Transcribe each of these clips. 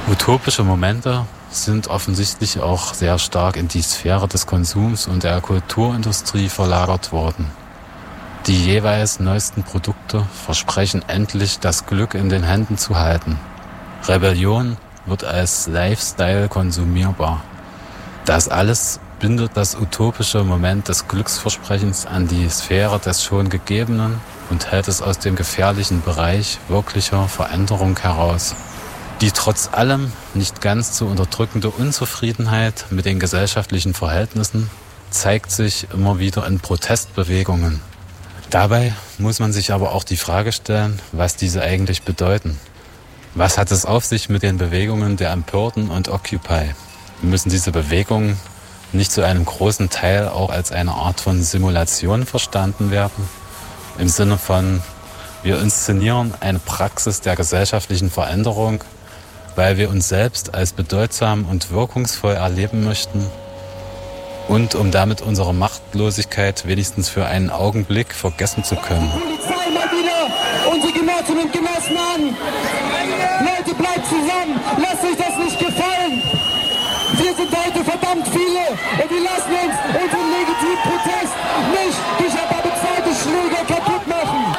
Utopische Momente sind offensichtlich auch sehr stark in die Sphäre des Konsums und der Kulturindustrie verlagert worden. Die jeweils neuesten Produkte versprechen endlich, das Glück in den Händen zu halten. Rebellion wird als Lifestyle konsumierbar. Das alles bindet das utopische Moment des Glücksversprechens an die Sphäre des schon Gegebenen und hält es aus dem gefährlichen Bereich wirklicher Veränderung heraus. Die trotz allem nicht ganz zu unterdrückende Unzufriedenheit mit den gesellschaftlichen Verhältnissen zeigt sich immer wieder in Protestbewegungen. Dabei muss man sich aber auch die Frage stellen, was diese eigentlich bedeuten. Was hat es auf sich mit den Bewegungen der Empörten und Occupy? Müssen diese Bewegungen nicht zu einem großen Teil auch als eine Art von Simulation verstanden werden? Im Sinne von, wir inszenieren eine Praxis der gesellschaftlichen Veränderung, weil wir uns selbst als bedeutsam und wirkungsvoll erleben möchten und um damit unsere Machtlosigkeit wenigstens für einen Augenblick vergessen zu können. Polizei mal wieder unsere Genossinnen und Genossen an. Leute, bleibt zusammen, lasst euch das nicht gefallen. Wir sind heute verdammt viele und wir lassen uns unseren legitimen Protest nicht durch ein paar bezahlte Schläger kaputt machen.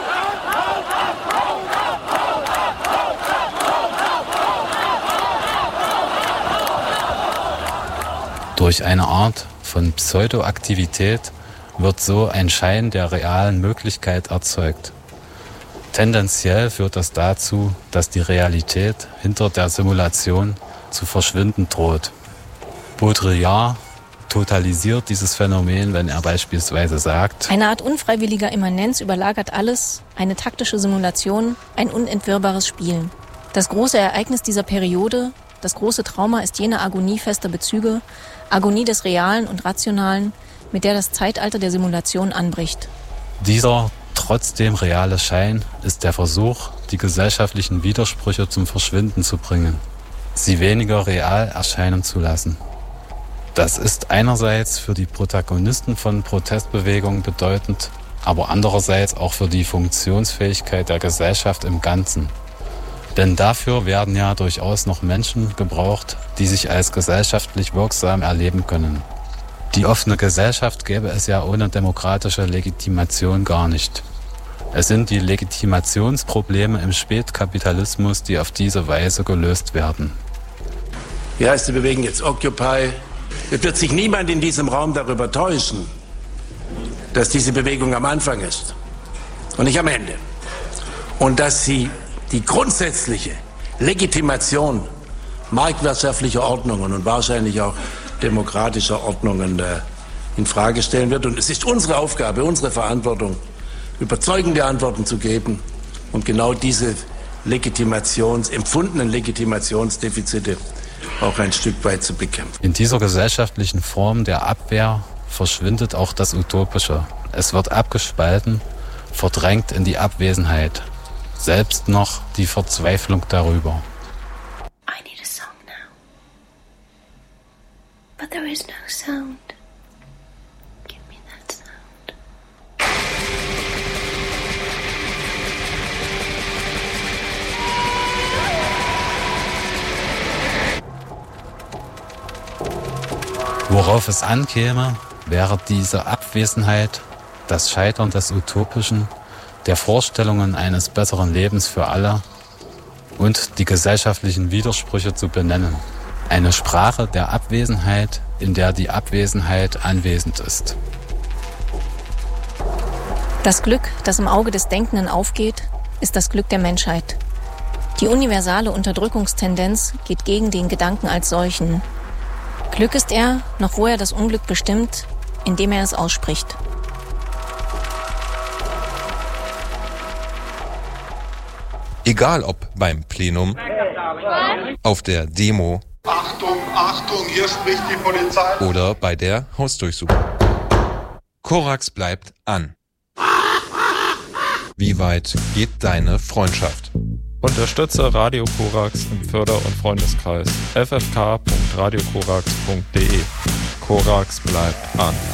Durch eine Art von Pseudoaktivität wird so ein Schein der realen Möglichkeit erzeugt. Tendenziell führt das dazu, dass die Realität hinter der Simulation zu verschwinden droht. Baudrillard totalisiert dieses Phänomen, wenn er beispielsweise sagt: Eine Art unfreiwilliger Immanenz überlagert alles, eine taktische Simulation, ein unentwirrbares Spiel. Das große Ereignis dieser Periode, das große Trauma ist jene Agonie fester Bezüge, Agonie des Realen und Rationalen, mit der das Zeitalter der Simulation anbricht. Dieser trotzdem reale Schein ist der Versuch, die gesellschaftlichen Widersprüche zum Verschwinden zu bringen, sie weniger real erscheinen zu lassen. Das ist einerseits für die Protagonisten von Protestbewegungen bedeutend, aber andererseits auch für die Funktionsfähigkeit der Gesellschaft im Ganzen. Denn dafür werden ja durchaus noch Menschen gebraucht, die sich als gesellschaftlich wirksam erleben können. Die offene Gesellschaft gäbe es ja ohne demokratische Legitimation gar nicht. Es sind die Legitimationsprobleme im Spätkapitalismus, die auf diese Weise gelöst werden. Wie heißt die Bewegung jetzt? Occupy. Es wird sich niemand in diesem Raum darüber täuschen, dass diese Bewegung am Anfang ist und nicht am Ende. Und dass sie die grundsätzliche Legitimation marktwirtschaftlicher Ordnungen und wahrscheinlich auch demokratischer Ordnungen in Frage stellen wird. Und es ist unsere Aufgabe, unsere Verantwortung, überzeugende Antworten zu geben und genau diese empfundenen Legitimationsdefizite auch ein Stück weit zu bekämpfen. In dieser gesellschaftlichen Form der Abwehr verschwindet auch das Utopische. Es wird abgespalten, verdrängt in die Abwesenheit. Selbst noch die Verzweiflung darüber. I need a song now. But there is no sound. Give me that sound. Worauf es ankäme, wäre diese Abwesenheit, das Scheitern des Utopischen, der Vorstellungen eines besseren Lebens für alle und die gesellschaftlichen Widersprüche zu benennen. Eine Sprache der Abwesenheit, in der die Abwesenheit anwesend ist. Das Glück, das im Auge des Denkenden aufgeht, ist das Glück der Menschheit. Die universale Unterdrückungstendenz geht gegen den Gedanken als solchen. Glück ist er, noch wo er das Unglück bestimmt, indem er es ausspricht. Egal ob beim Plenum, auf der Demo, Achtung, Achtung, hier spricht die Polizei, oder bei der Hausdurchsuchung. Korax bleibt an. Wie weit geht deine Freundschaft? Unterstütze Radio Korax im Förder- und Freundeskreis ffk.radiokorax.de. Korax bleibt an.